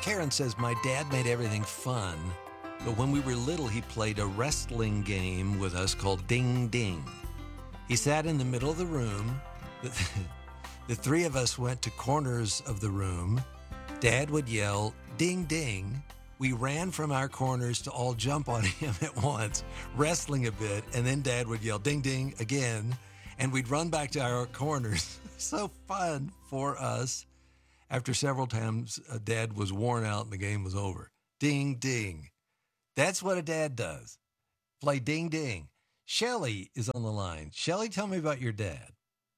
Karen says, my dad made everything fun, but when we were little, he played a wrestling game with us called Ding Ding. He sat in the middle of the room. The three of us went to corners of the room. Dad would yell, ding, ding. We ran from our corners to all jump on him at once, wrestling a bit, and then Dad would yell, ding, ding, again, and we'd run back to our corners. So fun for us. After several times, Dad was worn out and the game was over. Ding, ding. That's what a dad does. Play ding, ding. Shelly is on the line. Shelly, tell me about your dad.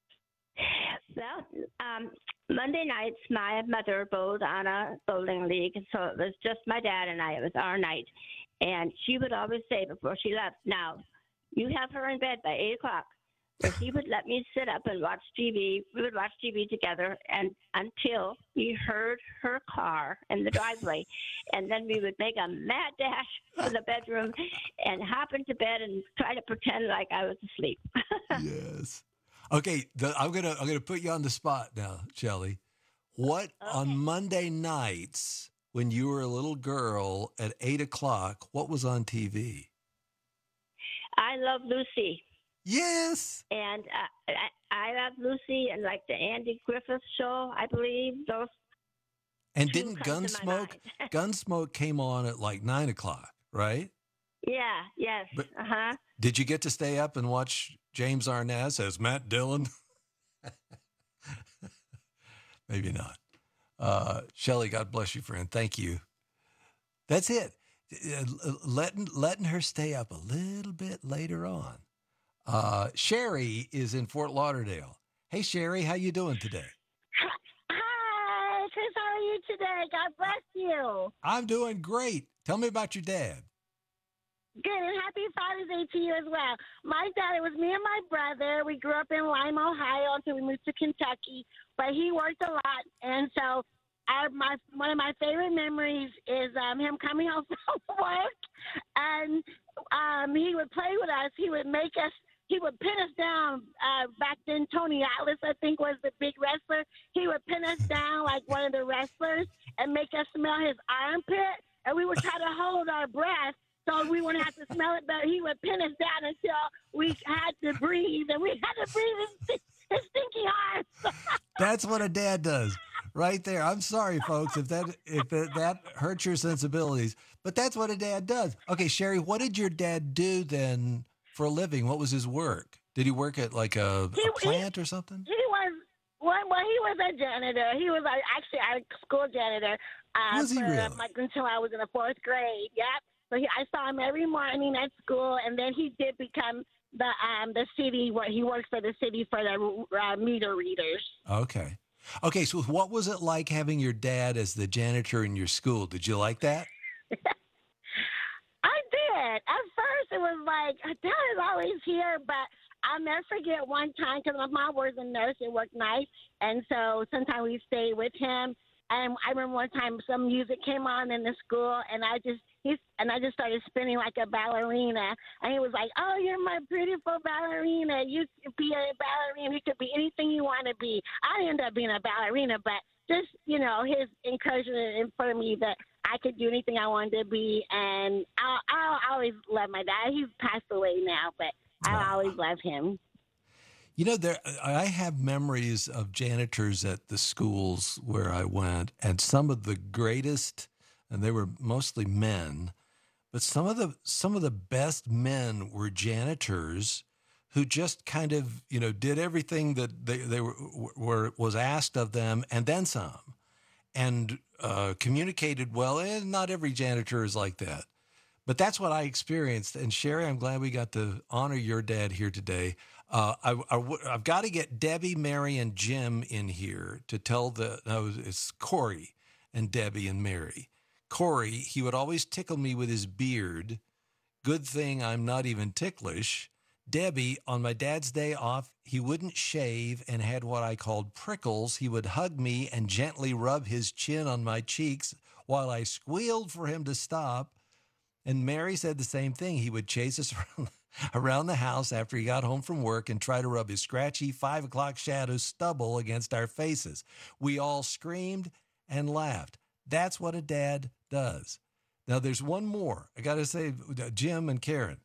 Well, Monday nights, my mother bowled on a bowling league, so it was just my dad and I. It was our night. And she would always say before she left, now, you have her in bed by 8 o'clock. So he would let me sit up and watch TV. We would watch TV together and until we heard her car in the driveway. And then we would make a mad dash for the bedroom and hop into bed and try to pretend like I was asleep. Yes. Okay, I'm gonna put you on the spot now, Shelly. What on Monday nights when you were a little girl at 8 o'clock? What was on TV? I Love Lucy. Yes. And I Love Lucy and like the Andy Griffith Show, I believe. Those. And didn't Gunsmoke? Gunsmoke came on at like 9 o'clock, right? Yeah. Yes. Did you get to stay up and watch James Arnaz as Matt Dillon? Maybe not. Shelly, God bless you, friend. Thank you. That's it. Letting her stay up a little bit later on. Sherry is in Fort Lauderdale. Hey, Sherry, how you doing today? Hi, Chris. How are you today? God bless you. I'm doing great. Tell me about your dad. Good, and happy Father's Day to you as well. My dad, it was me and my brother. We grew up in Lima, Ohio until we moved to Kentucky, but he worked a lot, and so one of my favorite memories is him coming home from work, and he would play with us. He would pin us down. Back then, Tony Atlas, I think, was the big wrestler. He would pin us down like one of the wrestlers and make us smell his armpit, and we would try to hold our breath so we wouldn't have to smell it, but he would pin us down until we had to breathe, and we had to breathe his stinky arms. That's what a dad does right there. I'm sorry, folks, if that hurts your sensibilities, but that's what a dad does. Okay, Sherry, what did your dad do then for a living? What was his work? Did he work at like a plant or something? He was a janitor. He was actually our school janitor. Was he really? Until I was in the 4th grade. Yep. So I saw him every morning at school, and then he did become the city. He worked for the city for the meter readers. Okay. So what was it like having your dad as the janitor in your school? Did you like that? I did. At first, it was like, Dad is always here, but I'll never forget one time because my mom was a nurse and worked nights, and so sometimes we stayed with him. And I remember one time some music came on in the school, and I just started spinning like a ballerina. And he was like, "Oh, you're my beautiful ballerina. You could be a ballerina. You could be anything you want to be." I ended up being a ballerina, but just his encouragement for me that I could do anything I wanted to be. And I'll always love my dad. He's passed away now, but I'll always love him. I have memories of janitors at the schools where I went, and some of the greatest, and they were mostly men, but some of the best men were janitors who just kind of did everything that they was asked of them and then some, and communicated well. And not every janitor is like that. But that's what I experienced. And Sherry, I'm glad we got to honor your dad here today. I've got to get Debbie, Mary, and Jim in here to tell it's Corey and Debbie and Mary. Corey, he would always tickle me with his beard. Good thing I'm not even ticklish. Debbie, on my dad's day off, he wouldn't shave and had what I called prickles. He would hug me and gently rub his chin on my cheeks while I squealed for him to stop. And Mary said the same thing. He would chase us around the house after he got home from work and try to rub his scratchy 5 o'clock shadow stubble against our faces. We all screamed and laughed. That's what a dad does. Now, there's one more. I got to say, Jim and Karen,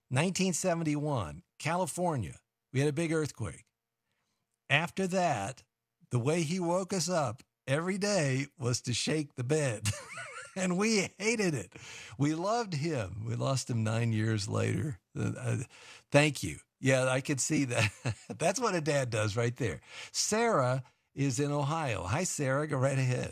1971, California, we had a big earthquake. After that, the way he woke us up every day was to shake the bed. And we hated it. We loved him. We lost him 9 years later. Thank you. Yeah, I could see that. That's what a dad does right there. Sarah is in Ohio. Hi, Sarah. Go right ahead.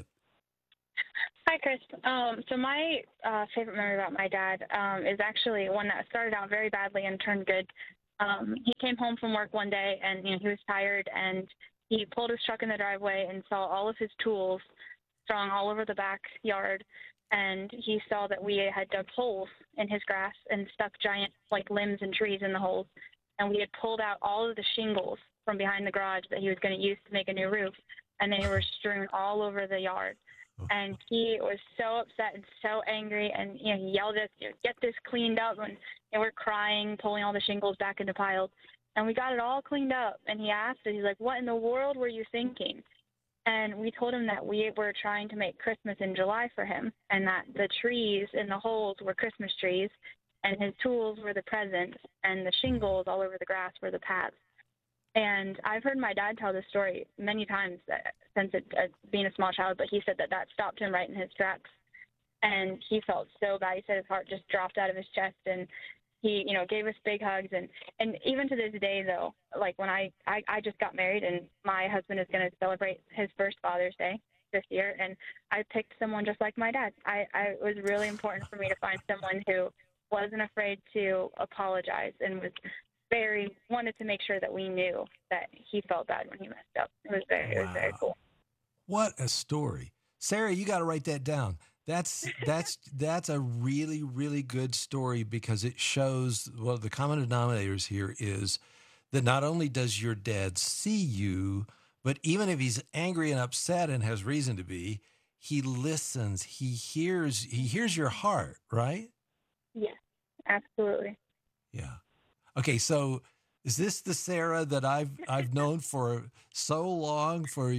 Hi, Chris. So my favorite memory about my dad is actually one that started out very badly and turned good. He came home from work one day, and he was tired, and he pulled his truck in the driveway and saw all of his tools strung all over the backyard, and he saw that we had dug holes in his grass and stuck giant limbs and trees in the holes, and we had pulled out all of the shingles from behind the garage that he was going to use to make a new roof, and they were strewn all over the yard. And he was so upset and so angry, and he yelled at us, "Get this cleaned up!" And we're crying, pulling all the shingles back into piles, and we got it all cleaned up. And he asked us, he's like, "What in the world were you thinking?" And we told him that we were trying to make Christmas in July for him, and that the trees in the holes were Christmas trees, and his tools were the presents, and the shingles all over the grass were the paths. And I've heard my dad tell this story many times since being a small child, but he said that stopped him right in his tracks. And he felt so bad. He said his heart just dropped out of his chest, and he, gave us big hugs. And even to this day, though, when I just got married, and my husband is going to celebrate his first Father's Day this year, and I picked someone just like my dad. It was really important for me to find someone who wasn't afraid to apologize and wanted to make sure that we knew that he felt bad when he messed up. It was very cool. What a story. Sarah, you got to write that down. That's a really, really good story, because it shows, well, the common denominators here is that not only does your dad see you, but even if he's angry and upset and has reason to be, he listens. He hears your heart, right? Yes, absolutely. Yeah. Okay, so is this the Sarah that I've known for so long, for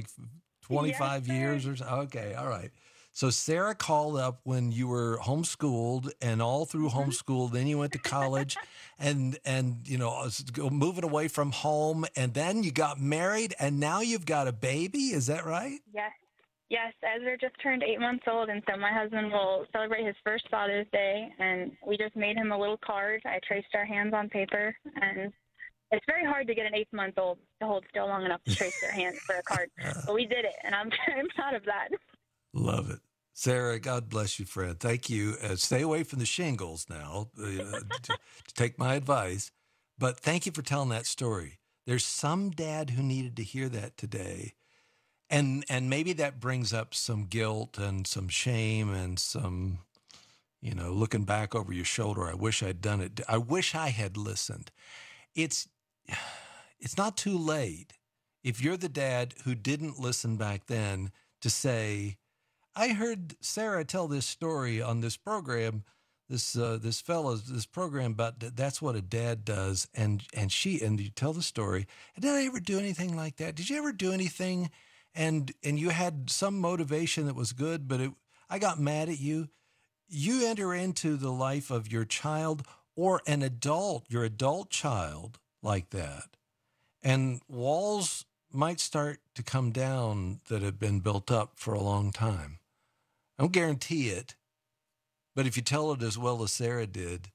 25 years or so? Okay, all right. So Sarah called up when you were homeschooled, and all through homeschool, then you went to college and moving away from home, and then you got married, and now you've got a baby. Is that right? Yes, Ezra just turned 8 months old, and so my husband will celebrate his first Father's Day, and we just made him a little card. I traced our hands on paper, and it's very hard to get an 8-month-old to hold still long enough to trace their hands for a card, but we did it, and I'm proud of that. Love it. Sarah, God bless you, friend. Thank you. Stay away from the shingles now, to take my advice, but thank you for telling that story. There's some dad who needed to hear that today. And maybe that brings up some guilt and some shame and some, looking back over your shoulder. I wish I'd done it. I wish I had listened. It's not too late if you're the dad who didn't listen back then to say, I heard Sarah tell this story on this program, this program about that's what a dad does, and you tell the story. And did I ever do anything like that? Did you ever do anything? And you had some motivation that was good, but I got mad at you. You enter into the life of your child or your adult child like that, and walls might start to come down that have been built up for a long time. I don't guarantee it, but if you tell it as well as Sarah did,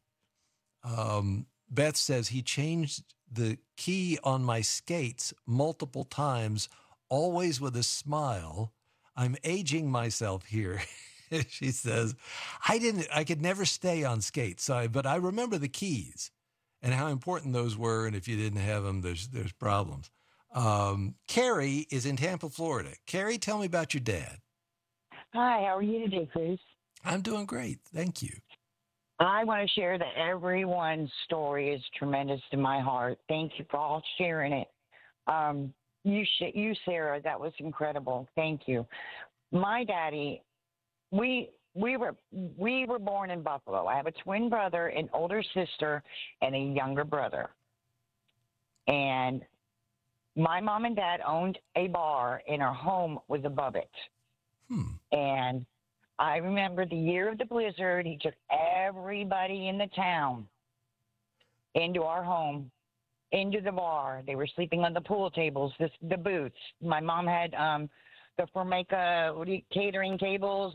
Beth says he changed the key on my skates multiple times, always with a smile. I'm aging myself here. She says, I could never stay on skates. But I remember the keys and how important those were. And if you didn't have them, there's problems. Carrie is in Tampa, Florida. Carrie, tell me about your dad. Hi, how are you today, Chris? I'm doing great. Thank you. I want to share that everyone's story is tremendous to my heart. Thank you for all sharing it. You, Sarah, that was incredible. Thank you. My daddy, we were born in Buffalo. I have a twin brother, an older sister, and a younger brother. And my mom and dad owned a bar, and our home was above it. And I remember the year of the blizzard, he took everybody in the town into our home, into the bar. They were sleeping on the pool tables, the booths. My mom had the Formica catering tables,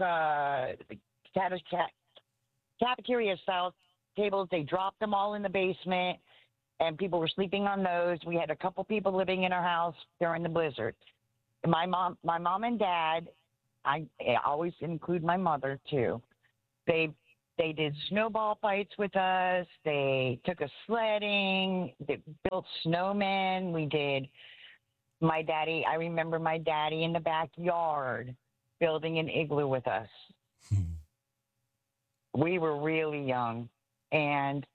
cafeteria style tables. They dropped them all in the basement, and people were sleeping on those. We had a couple people living in our house during the blizzard. My mom and dad, I always include my mother too. They did snowball fights with us. They took us sledding. They built snowmen. I remember my daddy in the backyard building an igloo with us. We were really young, and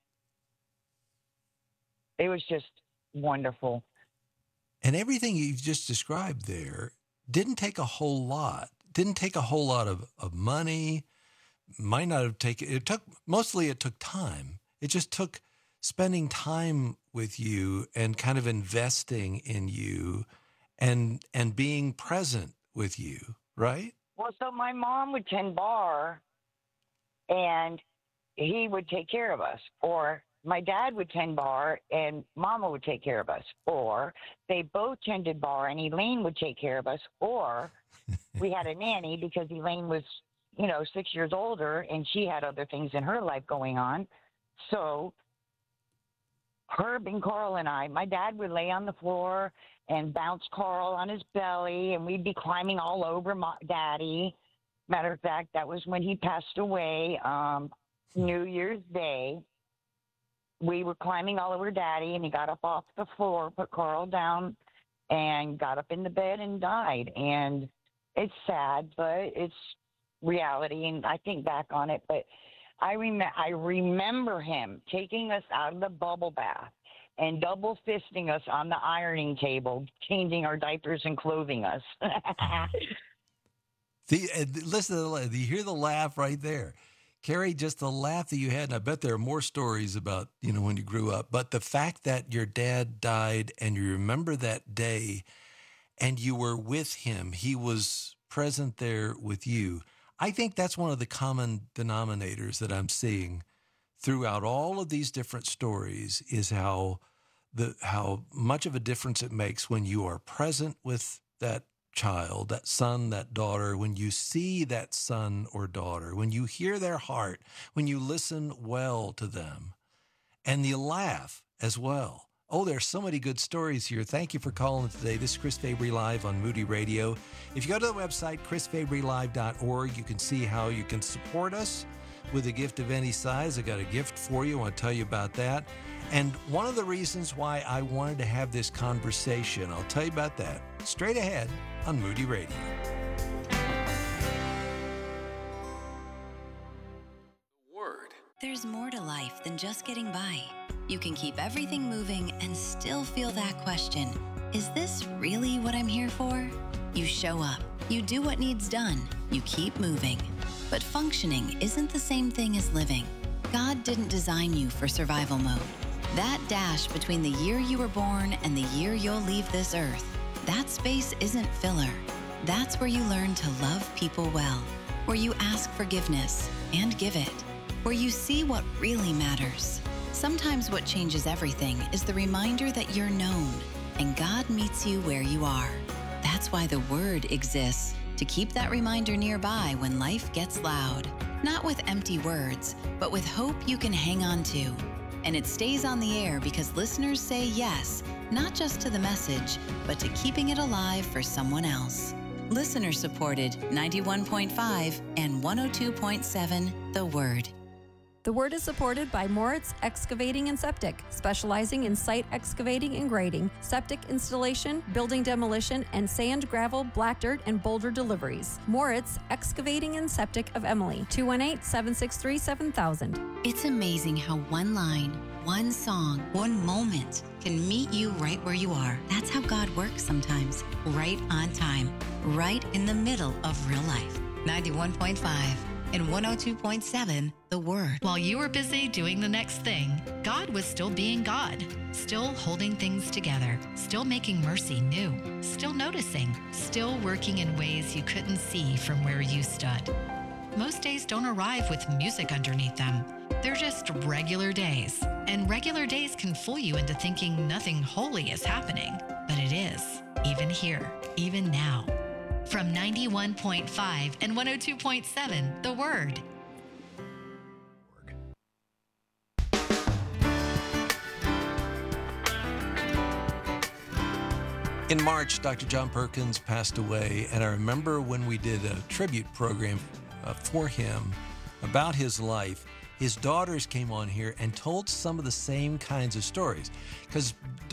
it was just wonderful. And everything you've just described there didn't take a whole lot. Didn't take a whole lot of money. Might not have taken, it took time. It just took spending time with you and kind of investing in you and being present with you, right? Well, so my mom would tend bar, and he would take care of us. Or my dad would tend bar, and Mama would take care of us. Or they both tended bar, and Elaine would take care of us. Or we had a nanny because Elaine was, 6 years older, and she had other things in her life going on. So Herb and Carl and my dad would lay on the floor and bounce Carl on his belly, and we'd be climbing all over Daddy. Matter of fact, that was when he passed away, New Year's Day. We were climbing all over Daddy, and he got up off the floor, put Carl down, and got up in the bed and died. And it's sad, but it's reality, and I think back on it. But I remember him taking us out of the bubble bath and double fisting us on the ironing table, changing our diapers and clothing us. Listen, you hear the laugh right there. Carrie, just the laugh that you had, and I bet there are more stories about, when you grew up, but the fact that your dad died and you remember that day and you were with him, he was present there with you. I think that's one of the common denominators that I'm seeing throughout all of these different stories is how much of a difference it makes when you are present with that child, that son, that daughter, when you see that son or daughter, when you hear their heart, when you listen well to them, and you laugh as well. Oh, there's so many good stories here. Thank you for calling today. This is Chris Fabry Live on Moody Radio. If you go to the website, chrisfabrylive.org, you can see how you can support us with a gift of any size. I got a gift for you. I want to tell you about that. And one of the reasons why I wanted to have this conversation, I'll tell you about that straight ahead on Moody Radio. Word. There's more to life than just getting by. You can keep everything moving and still feel that question, is this really what I'm here for? You show up, you do what needs done, you keep moving. But functioning isn't the same thing as living. God didn't design you for survival mode. That dash between the year you were born and the year you'll leave this earth, that space isn't filler. That's where you learn to love people well, where you ask forgiveness and give it, where you see what really matters. Sometimes what changes everything is the reminder that you're known, and God meets you where you are. That's why the Word exists, to keep that reminder nearby when life gets loud. Not with empty words, but with hope you can hang on to. And it stays on the air because listeners say yes, not just to the message, but to keeping it alive for someone else. Listener-supported 91.5 and 102.7 The Word. The Word is supported by Moritz Excavating and Septic, specializing in site excavating and grading, septic installation, building demolition, and sand, gravel, black dirt, and boulder deliveries. Moritz Excavating and Septic of Emily, 218-763-7000. It's amazing how one line, one song, one moment can meet you right where you are. That's how God works sometimes, right on time, right in the middle of real life. 91.5 and 102.7 The Word. While you were busy doing the next thing, God was still being God, still holding things together, still making mercy new, still noticing, still working in ways you couldn't see from where you stood. Most days don't arrive with music underneath them. They're just regular days. And regular days can fool you into thinking nothing holy is happening. But it is, even here, even now. From 91.5 and 102.7, The Word. In March, Dr. John Perkins passed away, and I remember when we did a tribute program for him about his life, his daughters came on here and told some of the same kinds of stories. Because